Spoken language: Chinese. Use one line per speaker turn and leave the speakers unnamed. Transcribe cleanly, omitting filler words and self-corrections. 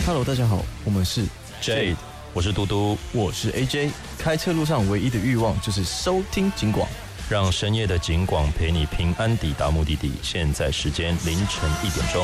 Hello， 大家好，我们是
Jade， 我是嘟嘟，
我是 AJ。开车路上唯一的欲望就是收听警广，
让深夜的警广陪你平安抵达目的地。现在时间凌晨1点钟。